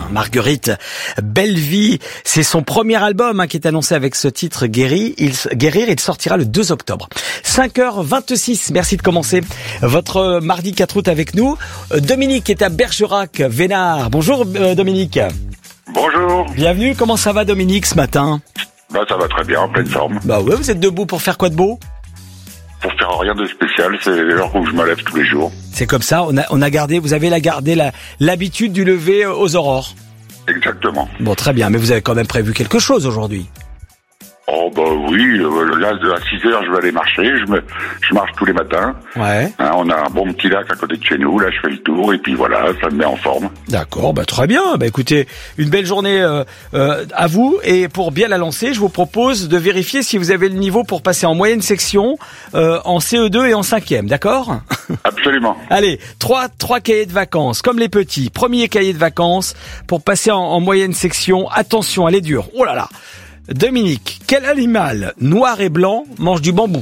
Marguerite Belleville, c'est son premier album qui est annoncé avec ce titre Guérir, il sortira le 2 octobre. 5h26, merci de commencer votre mardi 4 août avec nous. Dominique est à Bergerac, Vénard. Bonjour Dominique. Bonjour. Bienvenue, comment ça va Dominique ce matin? Ça va très bien, en pleine forme. Ouais, vous êtes debout pour faire quoi de beau? Pour faire rien de spécial, c'est l'heure où je me lève tous les jours. C'est comme ça, vous avez gardé l'habitude du lever aux aurores. Exactement. Bon, très bien, mais vous avez quand même prévu quelque chose aujourd'hui. Oh oui, là à 6h je vais aller marcher, je marche tous les matins. Ouais. On a un bon petit lac à côté de chez nous, là je fais le tour et puis voilà, ça me met en forme. D'accord, très bien. Écoutez, une belle journée à vous, et pour bien la lancer, je vous propose de vérifier si vous avez le niveau pour passer en moyenne section, en CE2 et en 5e, d'accord? Absolument. Allez, trois cahiers de vacances, comme les petits. Premier cahier de vacances pour passer en moyenne section. Attention, elle est dure. Oh là là. Dominique, quel animal noir et blanc mange du bambou?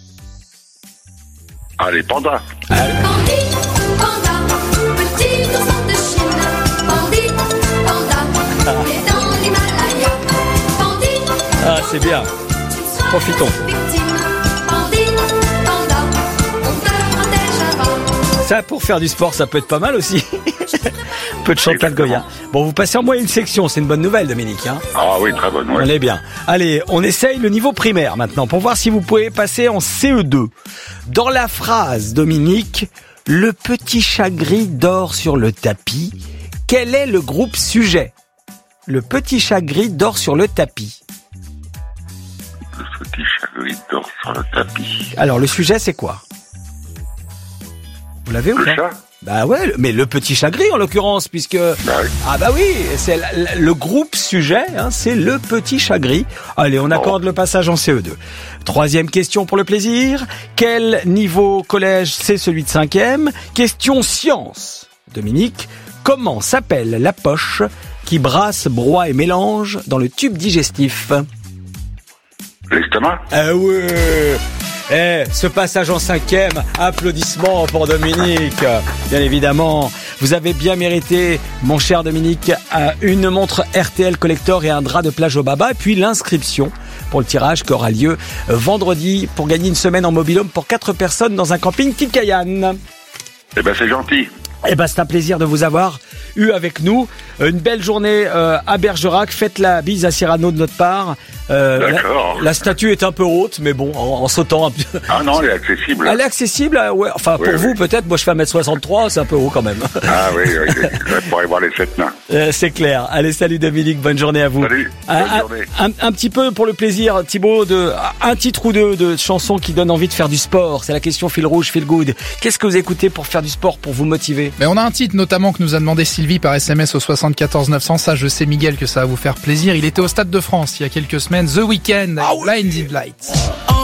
Allez, panda. Panda, petit ourson de Chine. Panda, est dans l'Himalaya. Ah, c'est bien. Profitons. Ça, pour faire du sport, ça peut être pas mal aussi. Un peu de Chantal Goya. Bon, vous passez en moyenne section, c'est une bonne nouvelle, Dominique. Ah oui, très bonne. Ouais. On est bien. Allez, on essaye le niveau primaire maintenant pour voir si vous pouvez passer en CE2. Dans la phrase, Dominique, le petit chat gris dort sur le tapis. Quel est le groupe sujet? Le petit chat gris dort sur le tapis. Le petit chat gris dort sur le tapis. Alors, le sujet, c'est quoi? Vous l'avez ou pas? Le chat? Bah ouais, mais le petit chat gris en l'occurrence, puisque... Bah oui. Ah bah oui, c'est le groupe sujet, c'est le petit chat gris. Allez, on accorde le passage en CE2. Troisième question pour le plaisir. Quel niveau collège c'est celui de 5e? Question science. Dominique, comment s'appelle la poche qui brasse, broie et mélange dans le tube digestif? L'estomac? Ah ouais. Ce passage en 5e, applaudissements pour Dominique. Bien évidemment, vous avez bien mérité, mon cher Dominique, une montre RTL Collector et un drap de plage au baba, et puis l'inscription pour le tirage qui aura lieu vendredi pour gagner une semaine en mobil-home pour 4 personnes dans un camping Kikayan. C'est gentil. C'est un plaisir de vous avoir eu avec nous. Une belle journée à Bergerac. Faites la bise à Cyrano de notre part. D'accord. La statue est un peu haute, mais bon, en sautant un peu. Ah non, elle est accessible. Elle est accessible, ouais. Enfin, pour vous, peut-être. Moi, je fais 1m63, c'est un peu haut quand même. Ah oui, je pourrais voir les 7 nains. C'est clair. Allez, salut Dominique, bonne journée à vous. Salut, bonne journée. Un petit peu pour le plaisir, Thibaut, un titre ou deux de chansons qui donnent envie de faire du sport. C'est la question fil rouge, fil good. Qu'est-ce que vous écoutez pour faire du sport, pour vous motiver? Mais on a un titre notamment que nous a demandé Sylvie par SMS au 74 900. Ça, je sais, Miguel, que ça va vous faire plaisir. Il était au Stade de France il y a quelques semaines. The Weeknd, Blinding Lights.